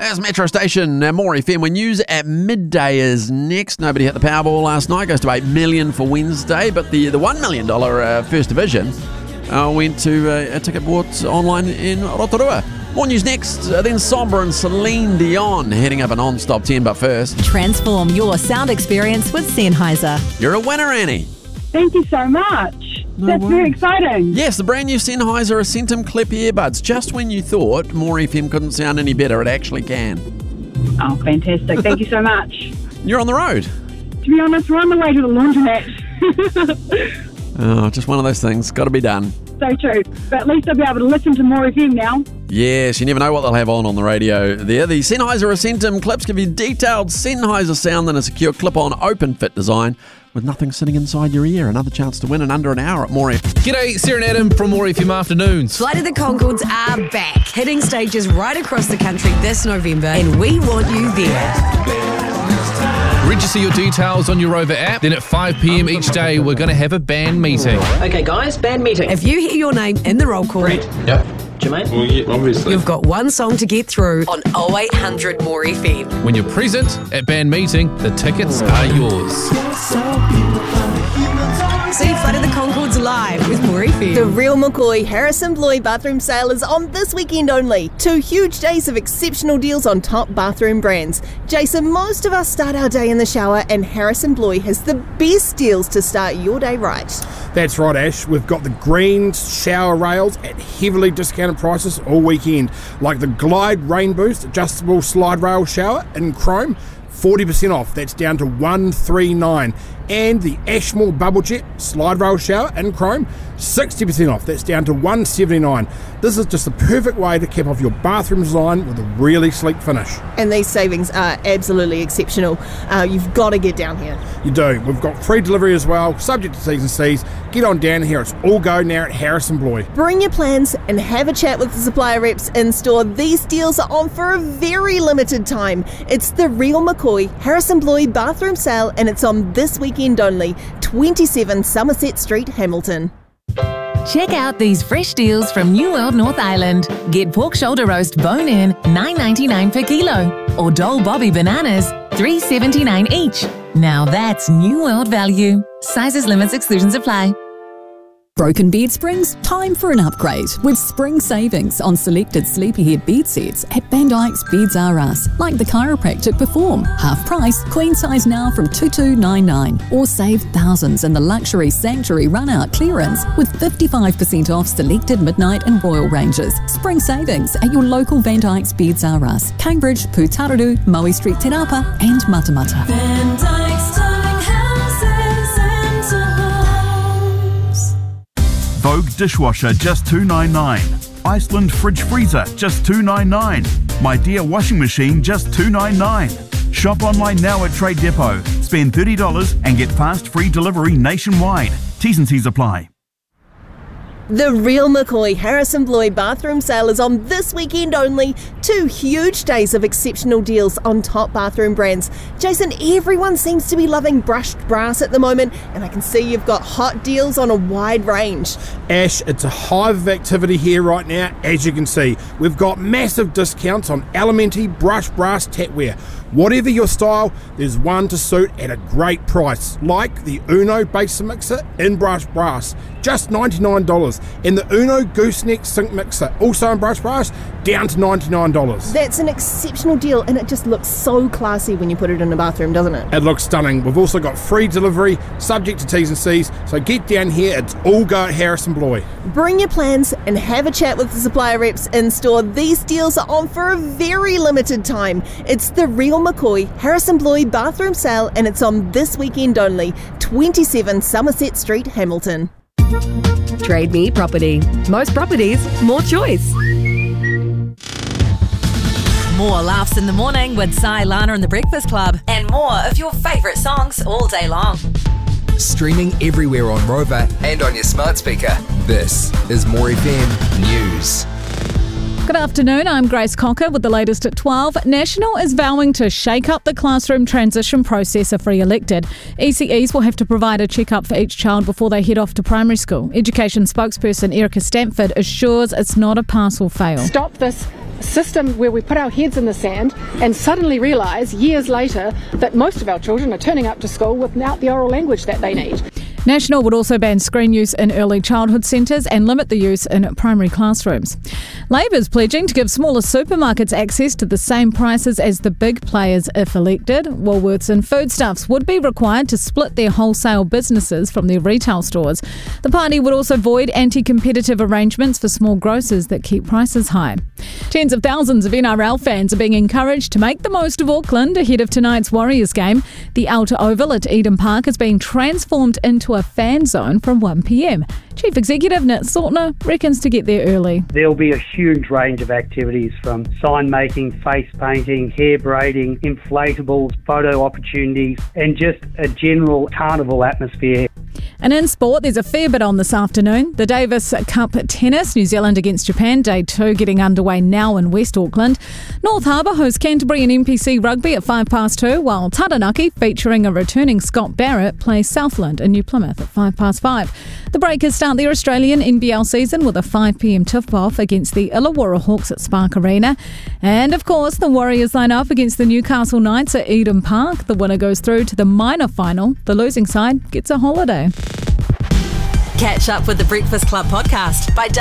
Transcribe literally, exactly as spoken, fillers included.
As Metro Station, uh, More F M. When news at midday is next. Nobody hit the Powerball last night. Goes to eight million dollars for Wednesday. But the the one million dollars uh, First Division uh, went to uh, a ticket bought online in Rotorua. More news next. Uh, then Sombra and Celine Dion heading up a non-stop ten. But first, transform your sound experience with Sennheiser. You're a winner, Annie. Thank you so much. No That's way. very exciting. Yes, the brand new Sennheiser Ascentum Clip earbuds. Just when you thought More F M couldn't sound any better, it actually can. Oh, fantastic. Thank you so much. You're on the road. To be honest, we're on the way to the laundromat. Oh, just one of those things. Got to be done. So true. But at least I'll be able to listen to More F M now. Yes, you never know what they'll have on on the radio there. The Sennheiser Ascentum clips give you detailed Sennheiser sound and a secure clip-on open-fit design with nothing sitting inside your ear. Another chance to win in under an hour at More F M. G'day, Sarah and Adam from More F M Afternoons. Flight of the Conchords are back, hitting stages right across the country this November, and we want you there. Register your details on your Rover app. Then at five p.m. each day, we're going to have a band meeting. Okay, guys, band meeting. If you hear your name in the roll call, Yep. Jermaine? Well, yeah, obviously. you've got one song to get through on oh eight hundred More F M. When you're present at band meeting, the tickets are yours. See Flight of the Conchords live with More F M. The Real McCoy Harrison Bloy bathroom sale is on this weekend only. Two huge days of exceptional deals on top bathroom brands. Jason, most of us start our day in the shower, and Harrison Bloy has the best deals to start your day right. That's right, Ash. We've got the green shower rails at heavily discounted prices all weekend, like the Glide Rain Boost adjustable slide rail shower in chrome, forty percent off. That's down to one thirty-nine. And the Ashmore Bubble Jet slide rail shower in chrome, sixty percent off. That's down to one seventy-nine. This is just the perfect way to cap off your bathroom design with a really sleek finish. And these savings are absolutely exceptional. Uh, you've got to get down here. You do. We've got free delivery as well, subject to T's and C's. Get on down here. It's all go now at Harrison Bloy. Bring your plans and have a chat with the supplier reps in store. These deals are on for a very limited time. It's the Real McCoy Harrison Bloy bathroom sale, and it's on this weekend only. twenty-seven Somerset Street, Hamilton. Check out these fresh deals from New World North Island. Get pork shoulder roast bone-in, nine ninety-nine per kilo. Or Dole Bobby bananas, three seventy-nine each. Now that's New World value. Sizes, limits, exclusions apply. Broken bed springs? Time for an upgrade with spring savings on selected Sleepyhead bed sets at Van Dyke's Beds R Us, like the chiropractic Perform. Half price, queen size now from two two nine nine. Or save thousands in the luxury Sanctuary run-out clearance with fifty-five percent off selected Midnight and Royal ranges. Spring savings at your local Van Dyke's Beds R Us, Cambridge, Pūtaruru, Maui Street, Te Rapa and Matamata. Van Dyke's Darling Houses and Homes. Vogue dishwasher just two ninety-nine. Iceland fridge freezer just two ninety-nine. My Dear washing machine just two ninety-nine. Shop online now at Trade Depot. Spend thirty dollars and get fast free delivery nationwide. T's and C's apply. The Real McCoy Harrison Bloy bathroom sale is on this weekend only. Two huge days of exceptional deals on top bathroom brands. Jason, everyone seems to be loving brushed brass at the moment, and I can see you've got hot deals on a wide range. Ash, it's a hive of activity here right now, as you can see. We've got massive discounts on Elementi brushed brass tapware. Whatever your style, there's one to suit at a great price, like the Uno base mixer in brushed brass, just ninety-nine dollars, and the Uno gooseneck sink mixer, also in brushed brass, down to ninety-nine dollars. That's an exceptional deal, and it just looks so classy when you put it in a bathroom, doesn't it? It looks stunning. We've also got free delivery, subject to T's and C's, so get down here. It's all go at Harrison Bloy. Bring your plans and have a chat with the supplier reps in store. These deals are on for a very limited time. It's the Real McCoy Harrison Bloy bathroom sale, and it's on this weekend only. twenty-seven Somerset Street, Hamilton. Trade Me Property. Most properties, more choice. More laughs in the morning with Sai, Lana and the Breakfast Club, and more of your favourite songs all day long. Streaming everywhere on Rover and on your smart speaker. This is More F M News. Good afternoon, I'm Grace Cocker with the latest at twelve. National is vowing to shake up the classroom transition process if re-elected. E C Es will have to provide a check-up for each child before they head off to primary school. Education spokesperson Erica Stamford assures it's not a pass or fail. Stop this system where we put our heads in the sand and suddenly realise years later that most of our children are turning up to school without the oral language that they need. National would also ban screen use in early childhood centres and limit the use in primary classrooms. Labor's pledging to give smaller supermarkets access to the same prices as the big players if elected. Woolworths and Foodstuffs would be required to split their wholesale businesses from their retail stores. The party would also void anti-competitive arrangements for small grocers that keep prices high. Tens of thousands of N R L fans are being encouraged to make the most of Auckland ahead of tonight's Warriors game. The outer oval at Eden Park is being transformed into a fan zone from one p m. Chief Executive Nat Saltner reckons to get there early. There'll be a huge range of activities from sign making, face painting, hair braiding, inflatables, photo opportunities, and just a general carnival atmosphere. And in sport, there's a fair bit on this afternoon. The Davis Cup tennis, New Zealand against Japan, day two getting underway now in West Auckland. North Harbour hosts Canterbury and N P C rugby at five past two, while Taranaki, featuring a returning Scott Barrett, plays Southland in New Plymouth at five past five. The Breakers start their Australian N B L season with a five p m tip-off against the Illawarra Hawks at Spark Arena. And of course, the Warriors line up against the Newcastle Knights at Eden Park. The winner goes through to the minor final. The losing side gets a holiday. Catch up with the Breakfast Club podcast by